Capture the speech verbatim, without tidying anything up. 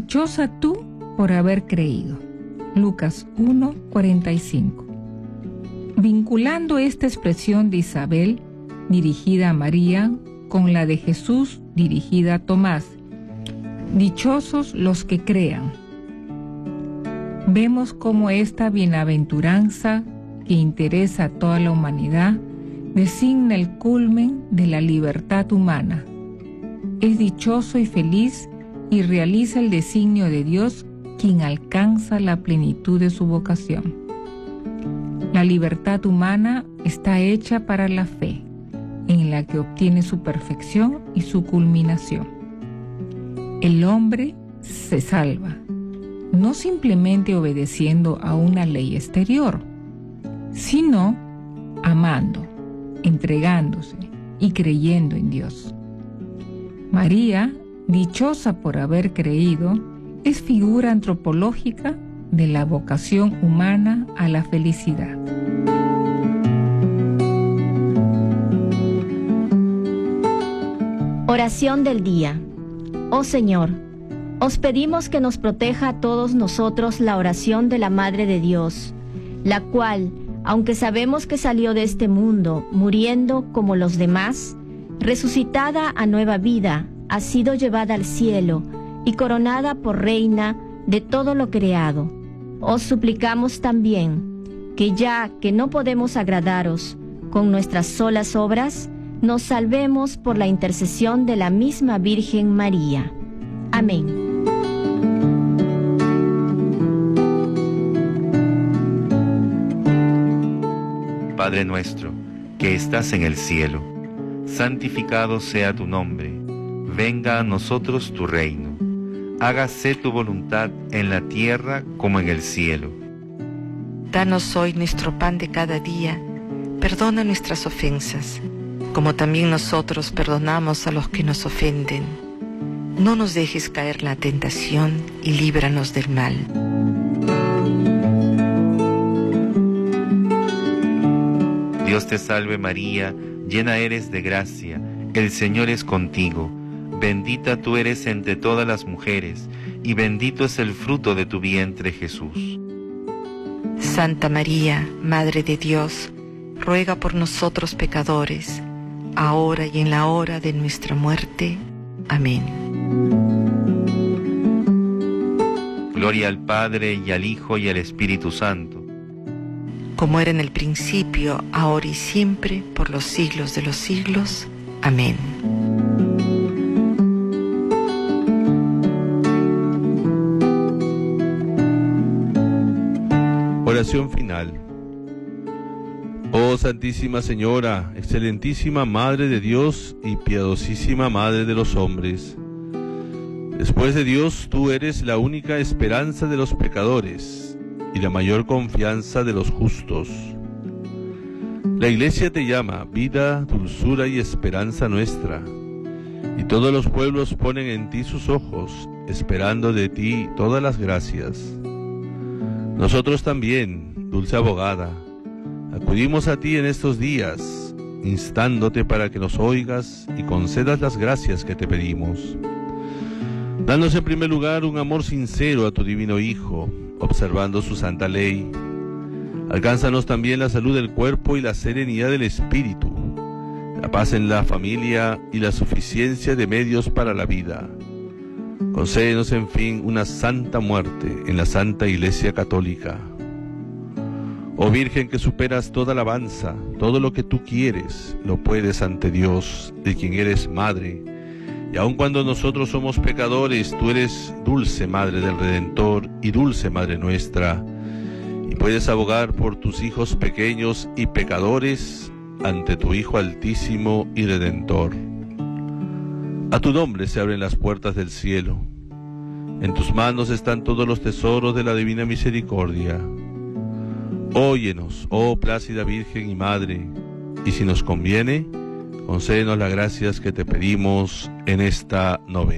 Dichosa tú por haber creído. Lucas uno, cuarenta y cinco. Vinculando esta expresión de Isabel, dirigida a María, con la de Jesús, dirigida a Tomás, dichosos los que crean. Vemos cómo esta bienaventuranza que interesa a toda la humanidad designa el culmen de la libertad humana. Es dichoso y feliz y realiza el designio de Dios quien alcanza la plenitud de su vocación. La libertad humana está hecha para la fe, en la que obtiene su perfección y su culminación. El hombre se salva, no simplemente obedeciendo a una ley exterior, sino amando, entregándose y creyendo en Dios. María, dichosa por haber creído, es figura antropológica de la vocación humana a la felicidad. Oración del día. Oh Señor, os pedimos que nos proteja a todos nosotros la oración de la Madre de Dios, la cual, aunque sabemos que salió de este mundo muriendo como los demás, resucitada a nueva vida, ha sido llevada al cielo y coronada por reina de todo lo creado. Os suplicamos también que ya que no podemos agradaros con nuestras solas obras, nos salvemos por la intercesión de la misma Virgen María. Amén. Padre nuestro, que estás en el cielo, santificado sea tu nombre. Venga a nosotros tu reino. Hágase tu voluntad en la tierra como en el cielo. Danos hoy nuestro pan de cada día. Perdona nuestras ofensas, como también nosotros perdonamos a los que nos ofenden. No nos dejes caer en la tentación y líbranos del mal. Dios te salve María, llena eres de gracia, el Señor es contigo. Bendita tú eres entre todas las mujeres, y bendito es el fruto de tu vientre Jesús. Santa María, Madre de Dios, ruega por nosotros pecadores, ahora y en la hora de nuestra muerte. Amén. Gloria al Padre, y al Hijo, y al Espíritu Santo. Como era en el principio, ahora y siempre, por los siglos de los siglos. Amén. Oración final. Oh Santísima Señora, excelentísima Madre de Dios y piadosísima Madre de los hombres, después de Dios tú eres la única esperanza de los pecadores y la mayor confianza de los justos. La Iglesia te llama vida, dulzura y esperanza nuestra, y todos los pueblos ponen en ti sus ojos, esperando de ti todas las gracias. Nosotros también, dulce abogada, acudimos a ti en estos días, instándote para que nos oigas y concedas las gracias que te pedimos. Danos en primer lugar un amor sincero a tu divino Hijo, observando su santa ley. Alcánzanos también la salud del cuerpo y la serenidad del espíritu, la paz en la familia y la suficiencia de medios para la vida. Concédenos, en fin, una santa muerte en la Santa Iglesia Católica. Oh Virgen que superas toda alabanza, todo lo que tú quieres, lo puedes ante Dios, de quien eres Madre. Y aun cuando nosotros somos pecadores, tú eres dulce Madre del Redentor y dulce Madre nuestra, y puedes abogar por tus hijos pequeños y pecadores ante tu Hijo Altísimo y Redentor. A tu nombre se abren las puertas del cielo. En tus manos están todos los tesoros de la divina misericordia. Óyenos, oh plácida Virgen y Madre, y si nos conviene, concédenos las gracias que te pedimos en esta novena.